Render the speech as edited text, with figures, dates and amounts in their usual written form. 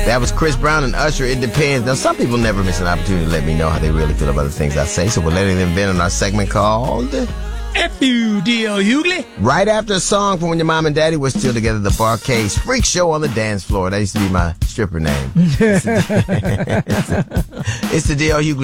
That was Chris Brown and Usher, It Depends. Now, some people never miss an opportunity to let me know how they really feel about the things I say, so we're letting them vent on our segment called F.U. D.L. Hughley. Right after a song from when your mom and daddy were still together, the Bar-Kays Freak Show on the Dance Floor. That used to be my stripper name. It's the D.L. Hughley